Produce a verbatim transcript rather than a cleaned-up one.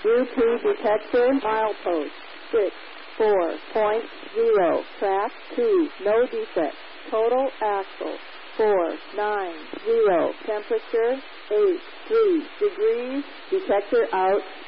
U P detector, milepost, six four point zero. Track two, no defect. Total axle, four nine zero. Temperature, eight three degrees. Detector out.